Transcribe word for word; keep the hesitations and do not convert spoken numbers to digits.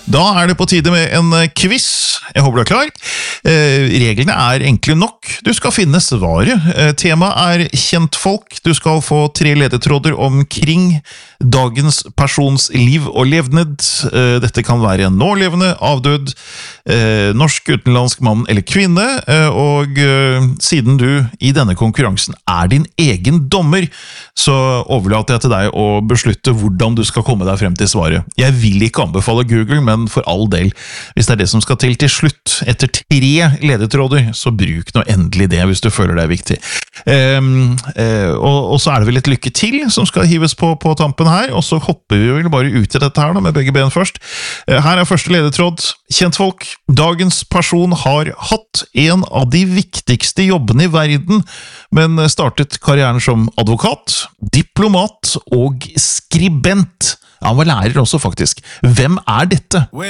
Da er det på tide med en quiz. Jeg håper du er klar. Eh, reglene er enkle nok. Du skal finne svaret. Eh, temaet er kjentfolk. Du skal få tre ledetråder omkring dagens persons liv og levned. Eh, dette kan være en nålevende, avdød, eh, norsk, utenlandsk mann eller kvinne. Eh, og eh, siden du i denne konkurransen er din egen dommer, så overlater jeg til deg å beslutte hvordan du skal komme deg frem til svaret. Jeg vil ikke anbefale Google, men for all del, hvis det er det som skal til til slutt, etter tre ledetråder, så bruk nå endelig det hvis du føler det er viktig. Um, uh, og, og så er det vel et lykke til som skal hives på, på tampen her, og så hopper vi vel bare ut i dette her da, med begge ben først. Uh, her er første ledetråd. Kjentfolk, dagens person har hatt en av de viktigste jobbene i verden, men startet karrieren som advokat, diplomat og skribent. Han var lærer også, faktisk. Hvem er dette?